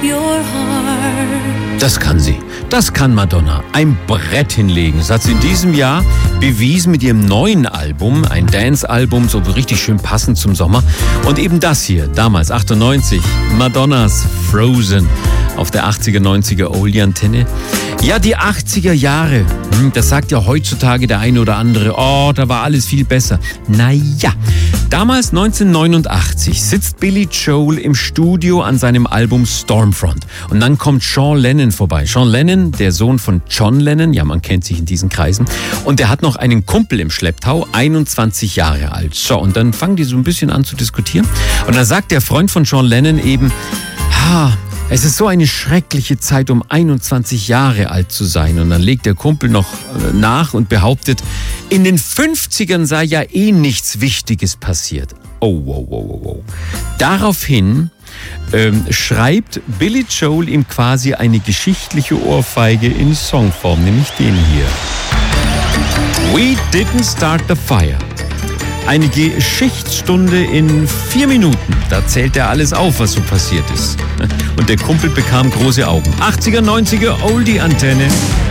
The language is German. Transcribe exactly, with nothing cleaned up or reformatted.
your heart. Das kann sie. Das kann Madonna. Ein Brett hinlegen. Das hat sie in diesem Jahr bewiesen mit ihrem neuen Album. Ein Dance-Album, so richtig schön passend zum Sommer. Und eben das hier, damals achtundneunzig, Madonnas Frozen auf der achtziger, neunziger Oldie-Antenne. Ja, die achtziger Jahre, das sagt ja heutzutage der eine oder andere, oh, da war alles viel besser. Naja, damals neunzehnhundertneunundachtzig sitzt Billy Joel im Studio an seinem Album Stormfront. Und dann kommt Sean Lennon vorbei. Sean Lennon, der Sohn von John Lennon, ja, man kennt sich in diesen Kreisen. Und der hat noch einen Kumpel im Schlepptau, einundzwanzig Jahre alt. So, und dann fangen die so ein bisschen an zu diskutieren. Und dann sagt der Freund von Sean Lennon eben, ha, es ist so eine schreckliche Zeit, um einundzwanzig Jahre alt zu sein. Und dann legt der Kumpel noch nach und behauptet, in den fünfzigern sei ja eh nichts Wichtiges passiert. Oh, wow, wow, wow, wow. Daraufhin ähm, schreibt Billy Joel ihm quasi eine geschichtliche Ohrfeige in Songform, nämlich den hier. We didn't start the fire. Eine Geschichtsstunde in vier Minuten. Da zählt er alles auf, was so passiert ist. Und der Kumpel bekam große Augen. achtziger, neunziger Oldie-Antenne.